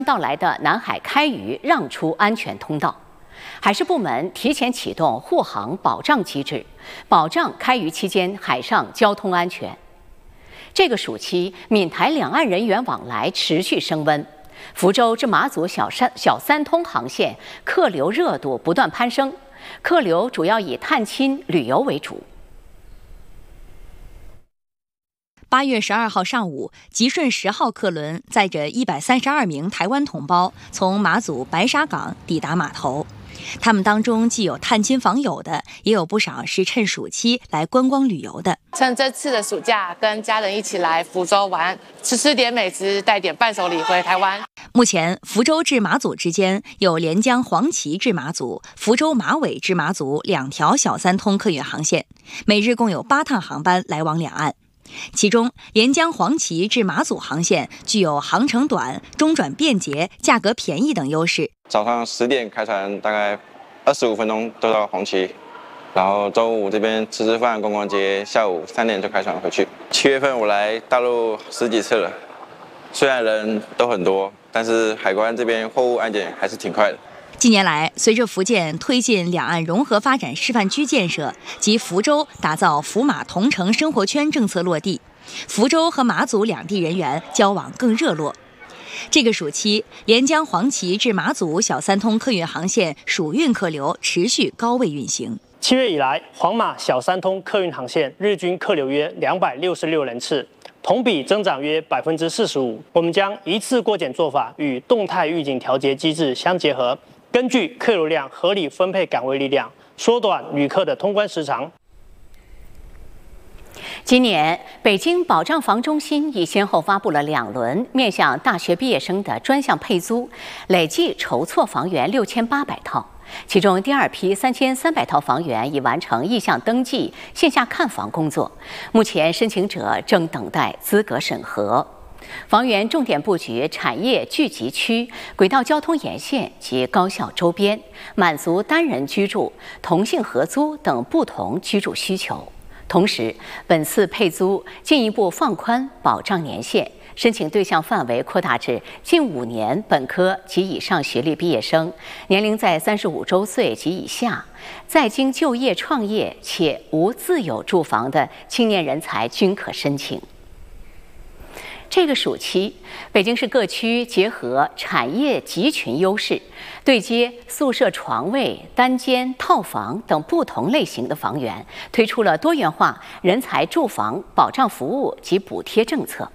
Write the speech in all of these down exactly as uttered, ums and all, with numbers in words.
到来的南海开渔让出安全通道。海事部门提前启动护航保障机制，保障开渔期间海上交通安全。这个暑期，闽台两岸人员往来持续升温，福州至马祖小三小三通航线客流热度不断攀升，客流主要以探亲旅游为主。 八月十二号上午，吉顺十号客轮载着一百三十二名台湾同胞从马祖白沙港抵达码头。他们当中既有探亲访友的，也有不少是趁暑期来观光旅游的。 趁这次的暑假，跟家人一起来福州玩，吃吃点美食，带点伴手礼回台湾。 目前，福州至马祖之间有连江黄岐至马祖、福州马尾至马祖两条小三通客运航线，每日共有八趟航班来往两岸。其中，连江黄岐至马祖航线具有航程短、中转便捷、价格便宜等优势。 早上十点开船，大概二十五分钟都到黄岐，然后中午这边吃吃饭、逛逛街，下午三点就开船回去。七月份我来大陆十几次了，虽然人都很多，但是海关这边货物安检还是挺快的。 近年来，随着福建推进两岸融合发展示范区建设及福州打造福马同城生活圈政策落地，福州和马祖两地人员交往更热络。这个暑期，连江黄岐至马祖小三通客运航线暑运客流持续高位运行。 七月以来，黄马小三通客运航线日均客流约两百六十六人次，同比增长约百分之四十五。我们将一次过检做法与动态预警调节机制相结合。根据客流量合理分配岗位力量，缩短旅客的通关时长。 今年，北京保障房中心已先后发布了两轮面向大学毕业生的专项配租，累计筹措房源六千八百套。其中，第二批三千三百套房源已完成意向登记、线下看房工作，目前申请者正等待资格审核。房源重点布局产业聚集区、轨道交通沿线及高校周边，满足单人居住、同性合租等不同居住需求。同时，本次配租进一步放宽保障年限，申请对象范围扩大至近五年本科及以上学历毕业生，年龄在三十五周岁及以下，在京就业创业且无自有住房的青年人才均可申请。这个暑期，北京市各区结合产业集群优势，对接宿舍床位、单间、套房等不同类型的房源，推出了多元化人才住房保障服务及补贴政策。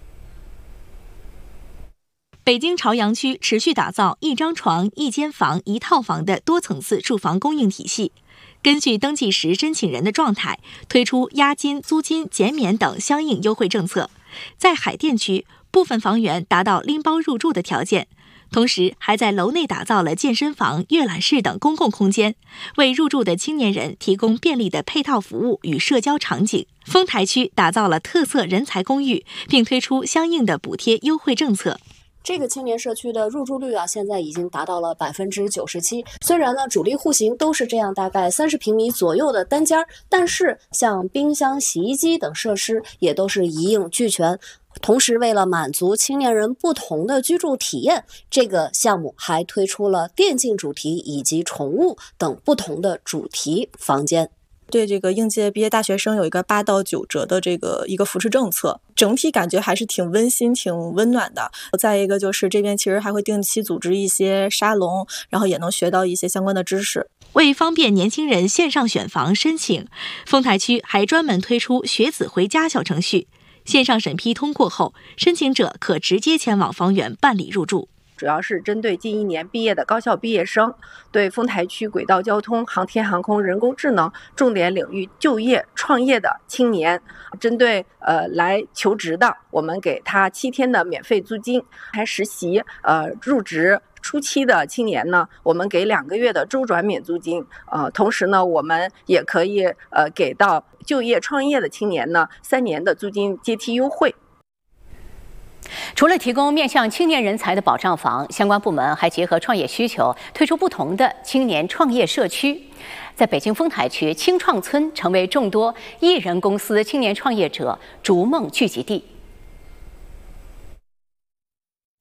北京朝阳区持续打造一张床、一间房、一套房的多层次住房供应体系。根据登记时申请人的状态，推出押金、租金减免等相应优惠政策。在海淀区，部分房源达到拎包入住的条件，同时还在楼内打造了健身房、阅览室等公共空间，为入住的青年人提供便利的配套服务与社交场景。丰台区打造了特色人才公寓，并推出相应的补贴优惠政策。 这个青年社区的入住率啊，现在已经达到了百分之九十七。虽然呢，主力户型都是这样，大概三十平米左右的单间，但是像冰箱、洗衣机等设施也都是一应俱全。同时，为了满足青年人不同的居住体验，这个项目还推出了电竞主题以及宠物等不同的主题房间。 对这个应届毕业大学生有一个八到九折的这个一个扶持政策，整体感觉还是挺温馨、挺温暖的。再一个就是这边其实还会定期组织一些沙龙，然后也能学到一些相关的知识。 为方便年轻人线上选房申请，丰台区还专门推出学子回家小程序，线上审批通过后，申请者可直接前往房源办理入住。 主要是针对近一年毕业的高校毕业生，对丰台区轨道交通、航天航空、人工智能重点领域就业创业的青年，针对呃来求职的，我们给他七天的免费租金；还实习呃入职初期的青年呢，我们给两个月的周转免租金。呃，同时呢，我们也可以呃给到就业创业的青年呢三年的租金阶梯优惠。 除了提供面向青年人才的保障房，相关部门还结合创业需求，推出不同的青年创业社区。在北京丰台区，青创村成为众多艺人公司青年创业者逐梦聚集地。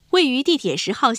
位于地铁十号